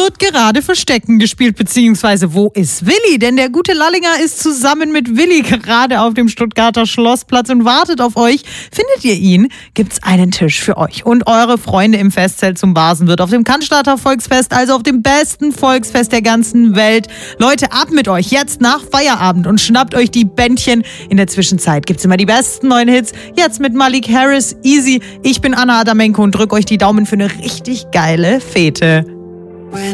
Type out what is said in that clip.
wird gerade Verstecken gespielt, beziehungsweise wo ist Willi? Denn der gute Lallinger ist zusammen mit Willi gerade auf dem Stuttgarter Schlossplatz und wartet auf euch. Findet ihr ihn, gibt's einen Tisch für euch und eure Freunde im Festzelt zum Basenwirt auf dem Cannstatter Volksfest, also auf dem besten Volksfest der ganzen Welt. Leute, ab mit euch jetzt nach Feierabend und schnappt euch die Bändchen. In der Zwischenzeit gibt's immer die besten neuen Hits. Jetzt mit Malik Harris, Easy. Ich bin Anna Adamenko und drück euch die Daumen für eine richtig geile Fete.